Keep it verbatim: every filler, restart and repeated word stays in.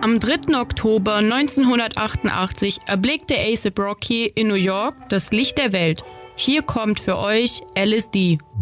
Am dritten Oktober neunzehnhundertachtundachtzig erblickte A$AP Rocky in New York das Licht der Welt. Hier kommt für euch L S D.